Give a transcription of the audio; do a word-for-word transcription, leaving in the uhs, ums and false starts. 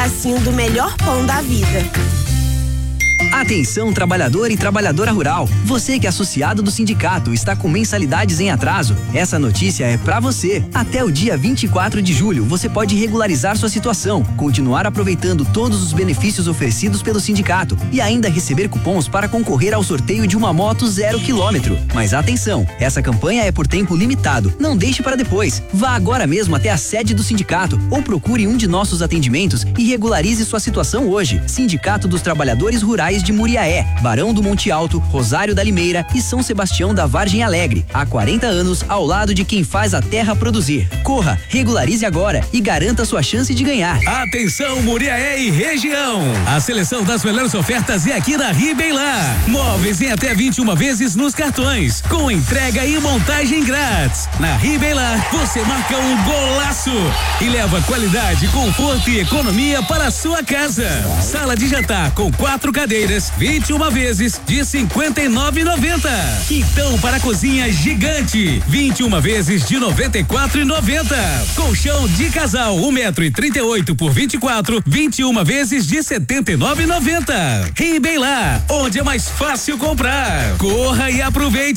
pedacinho do melhor pão da vida. Atenção, trabalhador e trabalhadora rural. Você que é associado do sindicato está com mensalidades em atraso. Essa notícia é pra você. Até o dia vinte e quatro de julho, você pode regularizar sua situação, continuar aproveitando todos os benefícios oferecidos pelo sindicato e ainda receber cupons para concorrer ao sorteio de uma moto zero quilômetro. Mas atenção, essa campanha é por tempo limitado. Não deixe para depois. Vá agora mesmo até a sede do sindicato ou procure um de nossos atendimentos e regularize sua situação hoje. Sindicato dos Trabalhadores Rurais de Muriaé, Barão do Monte Alto, Rosário da Limeira e São Sebastião da Vargem Alegre. Há quarenta anos, ao lado de quem faz a terra produzir. Corra, regularize agora e garanta sua chance de ganhar. Atenção, Muriaé e região. A seleção das melhores ofertas é aqui na Ribeilar. Móveis em até vinte e uma vezes nos cartões, com entrega e montagem grátis. Na Ribeilar, você marca um golaço e leva qualidade, conforto e economia para a sua casa. Sala de jantar com quatro cadeiras, vinte e uma vezes de cinquenta e nove e noventa. Então para a cozinha gigante, vinte e uma vezes de noventa e quatro e noventa. Colchão de casal um metro e trinta e oito por vinte e quatro, vinte e uma vezes de setenta e nove e noventa. Ribeilar, onde é mais fácil comprar. Corra e aproveite